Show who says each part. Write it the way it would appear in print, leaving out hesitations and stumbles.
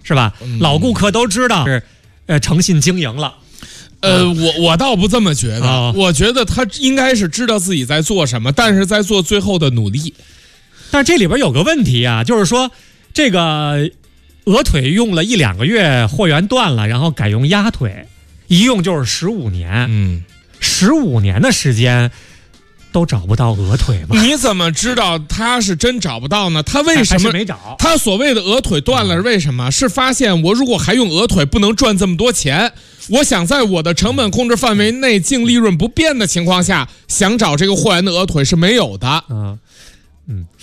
Speaker 1: 是吧？老顾客都知道是诚信经营了。
Speaker 2: 我倒不这么觉得，我觉得他应该是知道自己在做什么，但是在做最后的努力。
Speaker 1: 但是这里边有个问题啊，就是说这个鹅腿用了1-2个月，货源断了，然后改用鸭腿，一用就是15年。15年的时间都找不到鹅腿吗？
Speaker 2: 你怎么知道他是真找不到呢？他为什么
Speaker 1: 没找？
Speaker 2: 他所谓的鹅腿断了是为什么？是发现我如果还用鹅腿不能赚这么多钱，我想在我的成本控制范围内净利润不变的情况下，想找这个货源的鹅腿是没有的。